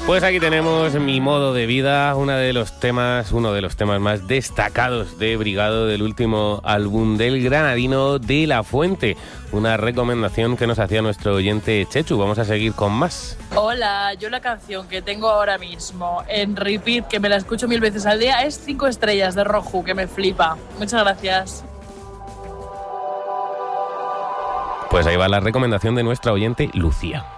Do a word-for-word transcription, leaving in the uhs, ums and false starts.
Pues aquí tenemos Mi modo de vida, uno de los temas, uno de los temas más destacados de Brigado del último álbum del granadino De La Fuente. Una recomendación que nos hacía nuestro oyente Chechu. Vamos a seguir con más. Hola, yo la canción que tengo ahora mismo en repeat, que me la escucho mil veces al día, es Cinco Estrellas de Roju, que me flipa. Muchas gracias. Pues ahí va la recomendación de nuestra oyente Lucía.